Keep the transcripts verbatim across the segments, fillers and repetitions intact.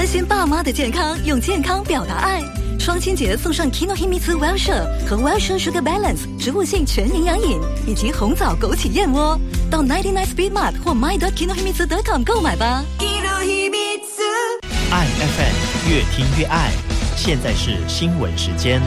心爸妈的健康，用健康表达爱。双亲节送上 Kinohimitsu Wellshire 和 Wellshire Sugar Balance 植物性全营养饮，以及红枣枸杞燕窝。到 九十九 Speed Mart 或 my dot kinohimitsu dot com 购买吧。 爱 F M 越听越爱，现在是新闻时间。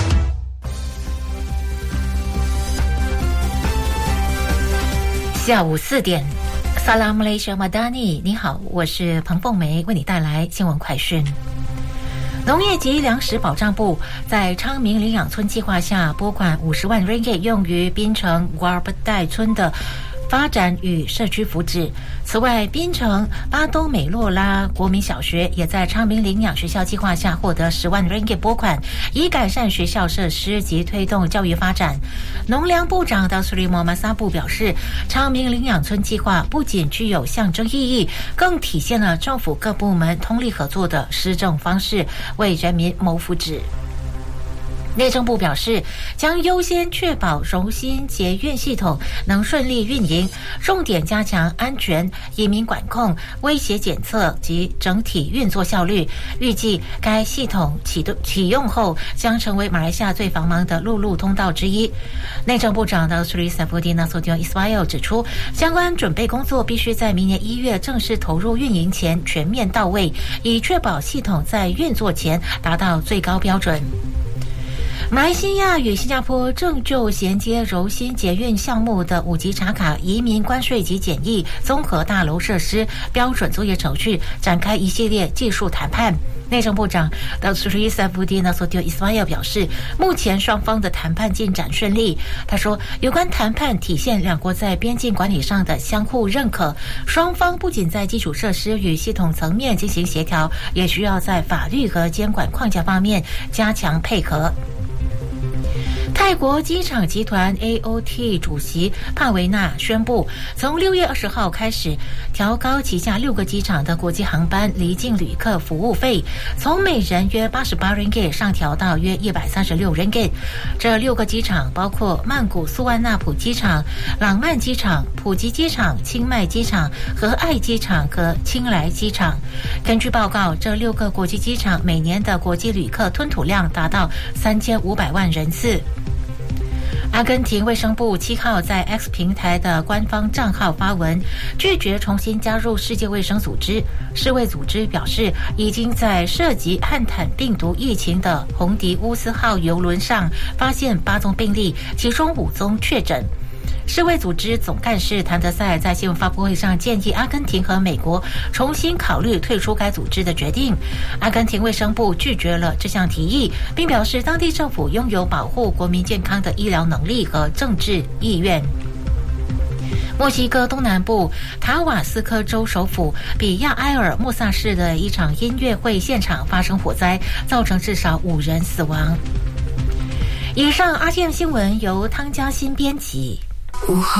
下午四点。Salam Malaysia Madani， 你好，我是彭凤梅，为你带来新闻快讯。农业及粮食保障部在昌明领养村计划下拨款五十万 ringgit 用于槟城瓦尔布代村的发展与社区福祉。此外，槟城巴东美洛拉国民小学也在昌明领养学校计划下获得十万 ringgit 拨款，以改善学校设施及推动教育发展。农粮部长达苏里莫马萨布表示，昌明领养村计划不仅具有象征意义，更体现了政府各部门通力合作的施政方式，为人民谋福祉。内政部表示，将优先确保柔新捷运系统能顺利运营，重点加强安全、移民管控、威胁检测及整体运作效率。预计该系统启动启用后，将成为马来西亚最繁忙的陆路通道之一。内政部长的 Sri Saifuddin Nasution Ismail 指出，相关准备工作必须在明年一月正式投入运营前全面到位，以确保系统在运作前达到最高标准。马来西亚与新加坡正就衔接柔新捷运项目的五级查卡移民关税及检疫综合大楼设施标准作业程序展开一系列技术谈判。内政部长的 Sri Saifuddin Nasution Ismail 表示，目前双方的谈判进展顺利。他说，有关谈判体现两国在边境管理上的相互认可，双方不仅在基础设施与系统层面进行协调，也需要在法律和监管框架方面加强配合。泰国机场集团 A O T 主席帕维纳宣布，从六月二十号开始，调高旗下六个机场的国际航班离境旅客服务费，从每人约八十八 ringgit 上调到约一百三十六 ringgit。这六个机场包括曼谷苏万纳普机场、朗曼机场、普吉机场、清迈机场、和爱机场和清莱机场。根据报告，这六个国际机场每年的国际旅客吞吐量达到三千五百万人次。阿根廷卫生部七号在 X 平台的官方账号发文，拒绝重新加入世界卫生组织。世卫组织表示，已经在涉及汉坦病毒疫情的红迪乌斯号邮轮上发现八宗病例，其中五宗确诊。世卫组织总干事谭德赛在新闻发布会上建议阿根廷和美国重新考虑退出该组织的决定。阿根廷卫生部拒绝了这项提议，并表示当地政府拥有保护国民健康的医疗能力和政治意愿。墨西哥东南部塔瓦斯科州首府比亚埃尔莫萨市的一场音乐会现场发生火灾，造成至少五人死亡。以上 R T M 新闻由汤嘉欣编辑。